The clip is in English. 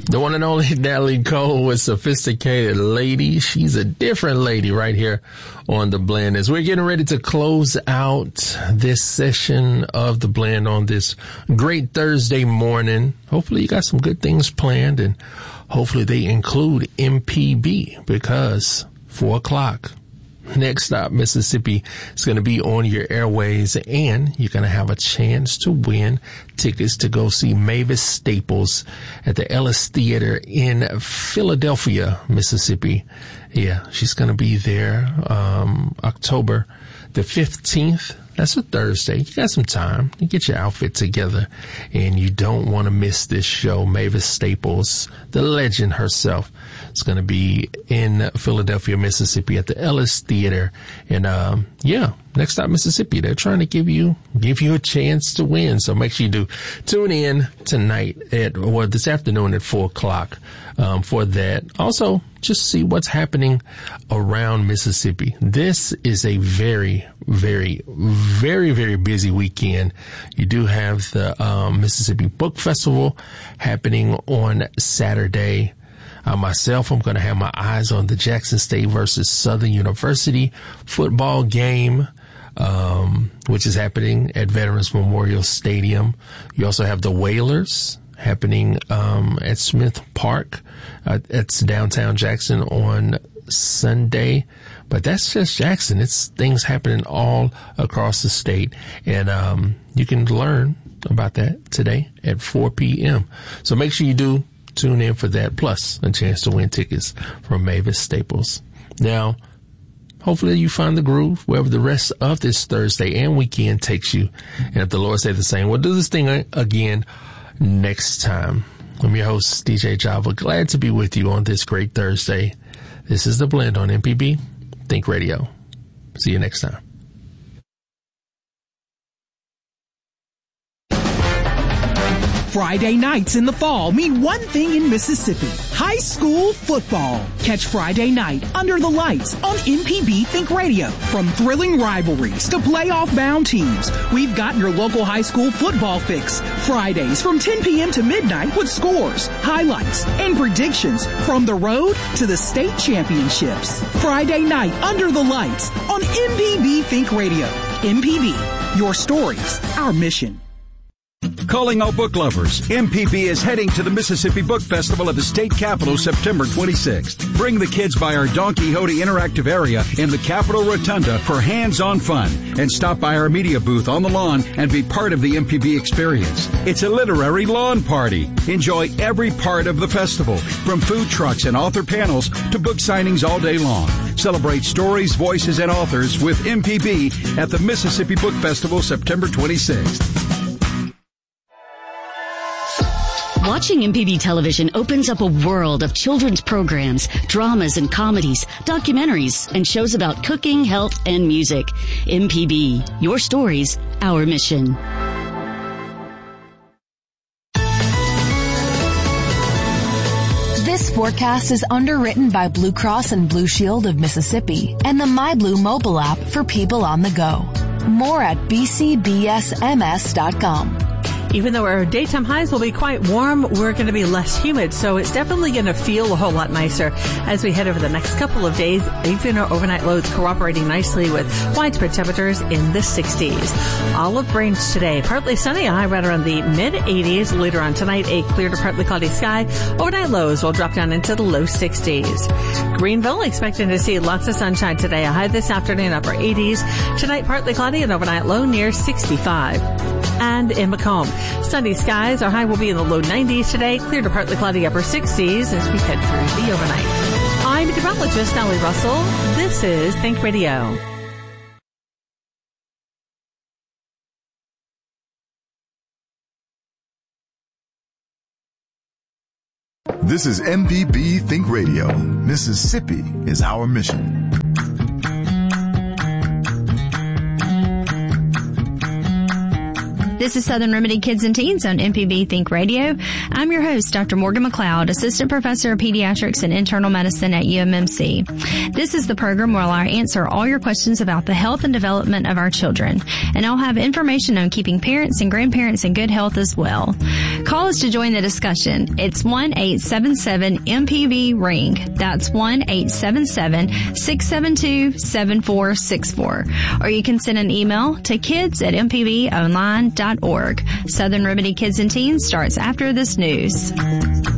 The one and only Natalie Cole with Sophisticated Lady. She's a different lady right here on The Blend as we're getting ready to close out this session of The Blend on this great Thursday morning. Hopefully you got some good things planned, and hopefully they include MPB, because 4 o'clock. Next Stop Mississippi is going to be on your airways, and you're going to have a chance to win tickets to go see Mavis Staples at the Ellis Theater in Philadelphia, Mississippi. Yeah, she's going to be there October the 15th. That's a Thursday. You got some time. You get your outfit together, and you don't want to miss this show. Mavis Staples, the legend herself, is going to be in Philadelphia, Mississippi at the Ellis Theater. And, Next Stop Mississippi, they're trying to give you a chance to win. So make sure you do tune in tonight this afternoon at 4 o'clock, for that. Also, just see what's happening around Mississippi. This is a very, very, very, very busy weekend. You do have the Mississippi Book Festival happening on Saturday. Myself, I'm going to have my eyes on the Jackson State versus Southern University football game, which is happening at Veterans Memorial Stadium. You also have the Whalers happening at Smith Park. It's downtown Jackson on Sunday. But that's just Jackson. It's things happening all across the state. And you can learn about that today at 4 p.m. So make sure you do tune in for that, plus a chance to win tickets from Mavis Staples. Now, hopefully you find the groove wherever the rest of this Thursday and weekend takes you. And if the Lord say the same, we'll do this thing again next time. I'm your host, DJ Java. Glad to be with you on this great Thursday. This is The Blend on MPB Think Radio. See you next time. Friday nights in the fall mean one thing in Mississippi: high school football. Catch Friday night Under the Lights on MPB Think Radio. From thrilling rivalries to playoff-bound teams, we've got your local high school football fix. Fridays from 10 p.m. to midnight with scores, highlights, and predictions from the road to the state championships. Friday night Under the Lights on MPB Think Radio. MPB, your stories, our mission. Calling all book lovers, MPB is heading to the Mississippi Book Festival at the state capitol September 26th. Bring the kids by our Don Quixote interactive area in the Capitol Rotunda for hands-on fun, and stop by our media booth on the lawn and be part of the MPB experience. It's a literary lawn party. Enjoy every part of the festival, from food trucks and author panels to book signings all day long. Celebrate stories, voices, and authors with MPB at the Mississippi Book Festival September 26th. Watching MPB television opens up a world of children's programs, dramas and comedies, documentaries, and shows about cooking, health, and music. MPB, your stories, our mission. This forecast is underwritten by Blue Cross and Blue Shield of Mississippi and the MyBlue mobile app for people on the go. More at bcbsms.com. Even though our daytime highs will be quite warm, we're going to be less humid, so it's definitely going to feel a whole lot nicer as we head over the next couple of days. Even our overnight lows cooperating nicely with widespread temperatures in the 60s. Olive Branch today, partly sunny, a high right around the mid-80s. Later on tonight, a clear to partly cloudy sky. Overnight lows will drop down into the low 60s. Greenville, expecting to see lots of sunshine today, a high this afternoon, upper 80s. Tonight, partly cloudy, an overnight low near 65. And in Macomb, sunny skies. Our high will be in the low 90s today. Clear to partly cloudy upper 60s as we head through the overnight. I'm meteorologist Allie Russell. This is Think Radio. This is MPB Think Radio. Mississippi is our mission. This This is Southern Remedy Kids and Teens on MPB Think Radio. I'm your host, Dr. Morgan McLeod, Assistant Professor of Pediatrics and Internal Medicine at UMMC. This is the program where I answer all your questions about the health and development of our children, and I'll have information on keeping parents and grandparents in good health as well. Call us to join the discussion. It's 1-877-MPB-RING. That's 1-877-672-7464. Or you can send an email to kids@mpbonline.org. Southern Remedy Kids and Teens starts after this news.